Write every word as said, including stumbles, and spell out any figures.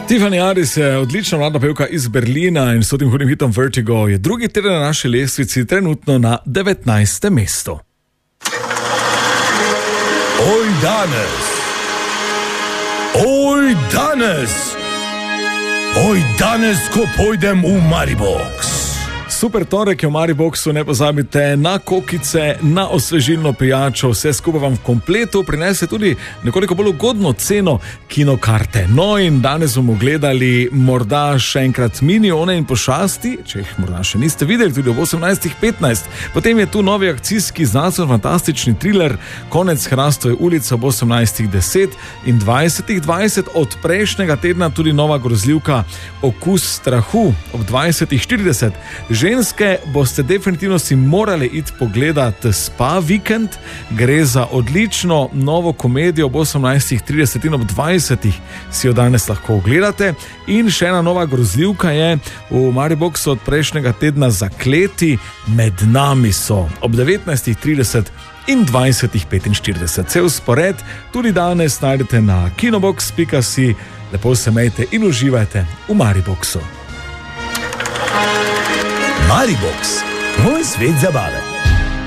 Tiffany Haddish je odlična mlada pevka iz Berlina in s tem hudim hitom Vertigo je drugi teden na naši lestvici, trenutno na devetnajstem mestu. Oj danes, oj danes, oj danes, ko pojdem v Maribox. Super torek je v Mariboxu, ne pozabite na kokice, na osvežilno pijačo, vse skupaj vam v kompletu prinese tudi nekoliko bolj ugodno ceno kinokarte. No in danes bomo gledali morda še enkrat Minione in pošasti, če jih morda še niste videli, tudi ob osemnajstih petnajst. Potem je tu novi akcijski znanstveno-fantastični thriller Konec Hrastove ulice ob osemnajstih deset in dvajsetih dvajset. Od prejšnjega tedna tudi nova grozljivka Okus strahu ob dvajsetih štirideset. Ženske boste definitivno si morali iti pogledati Spa Vikend. Gre za odlično novo komedijo ob osemnajstih trideset in ob dvajsetih si jo danes lahko ogledate. In še ena nova grozljivka je v Mariboxu od prejšnjega tedna Zakleti, Med nami so ob devetnajstih trideset in dvajsetih petinštirideset. Cel spored tudi danes najdete na kinobox pika si. Lepo se imejte in uživajte v Mariboxu. Maribox, moj svet zabave.